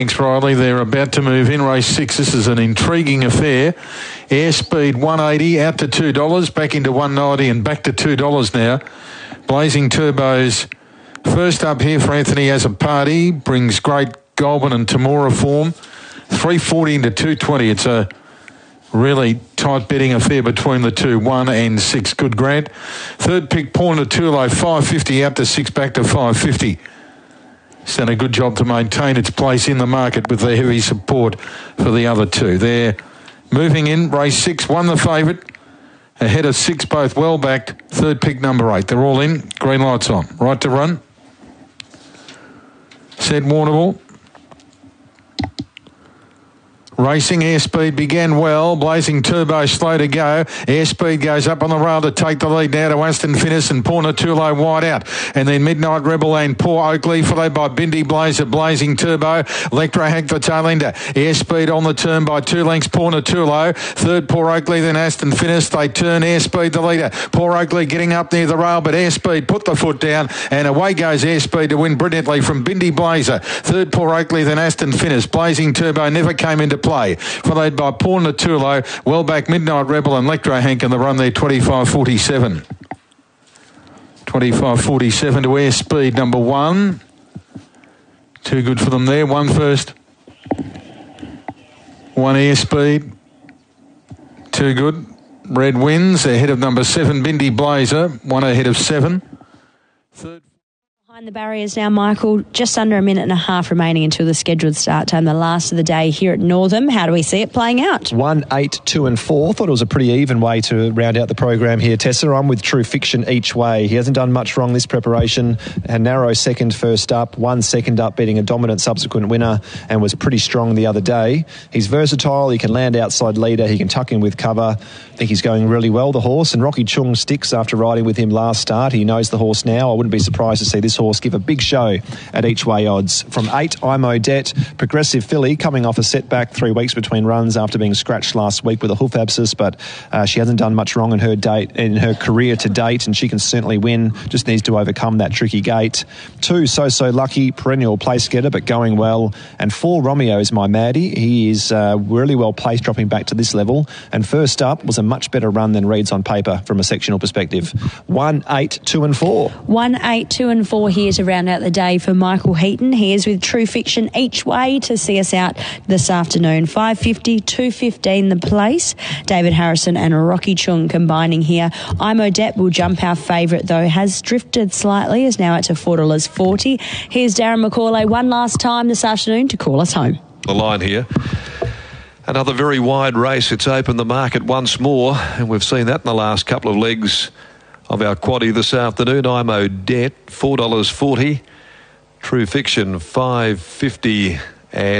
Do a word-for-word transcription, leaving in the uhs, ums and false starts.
Thanks, Riley. They're about to move in. Race six. This is an intriguing affair. Airspeed one eighty out to two dollars, back into one ninety and back to two dollars now. Blazing Turbos first up here for Anthony as a party. Brings great Goulburn and Tamora form. three forty into two twenty. It's a really tight betting affair between the two. One and six. Good Grant. Third pick, Pawn Tulo, five fifty out to six, back to five fifty. It's done a good job to maintain its place in the market with the heavy support for the other two. They're moving in. Race six, won the favourite. Ahead of six, both well backed. Third pick, number eight. They're all in. Green lights on. Right to run. Said Warrnambool. Racing. Airspeed began well. Blazing Turbo slow to go. Airspeed goes up on the rail to take the lead now to Aston Finnis and Pawn Tulo wide out. And then Midnight Rebel and Poor Oakley, followed by Bindi Blazer, Blazing Turbo. Electro Hank the tail ender. Airspeed on the turn by two lengths. Pawn Tulo. Third, Poor Oakley, then Aston Finnis. They turn. Airspeed the leader. Poor Oakley getting up near the rail, but Airspeed put the foot down and away goes Airspeed to win brilliantly from Bindi Blazer. Third, Poor Oakley, then Aston Finnis. Blazing Turbo never came into play. Followed by Pawn Tulo, well back Midnight Rebel and Electro Hank in the run there, twenty-five forty-seven. twenty-five forty-seven to Airspeed, number one. Too good for them there. One first. One Airspeed. Too good. Red wins ahead of number seven, Bindi Blazer. One ahead of seven. Third. Behind the barriers now, Michael. Just under a minute and a half remaining until the scheduled start time, the last of the day here at Northam. How do we see it playing out? One, eight, two and four. Thought it was a pretty even way to round out the program here, Tessa. I'm with True Fiction each way. He hasn't done much wrong this preparation. A narrow second first up, one second up, beating a dominant subsequent winner, and was pretty strong the other day. He's versatile. He can land outside leader. He can tuck in with cover. I think he's going really well, the horse. And Rocky Chung sticks after riding with him last start. He knows the horse now. I wouldn't be surprised to see this horse give a big show at each way odds. From eight, I'm Odette. Progressive filly coming off a setback, three weeks between runs after being scratched last week with a hoof abscess, but uh, she hasn't done much wrong in her date in her career to date, and she can certainly win. Just needs to overcome that tricky gate. Two, So So Lucky, perennial place getter, but going well. And four, Romeo is my Maddie. He is uh, really well placed, dropping back to this level. And first up was a much better run than reads on paper from a sectional perspective. One, eight, two and four. One, eight, two and four here to round out the day for Michael Heaton. He is with True Fiction each way to see us out this afternoon. five fifty, two fifteen the place. David Harrison and Rocky Chung combining here. I'm Odette will jump our favourite, though, has drifted slightly, is now out to four dollars forty. Here's Darren McCauley one last time this afternoon to call us home. The line here. Another very wide race. It's opened the market once more, and we've seen that in the last couple of legs of our quaddie this afternoon. I'm Odette, four dollars forty. True Fiction, five fifty. And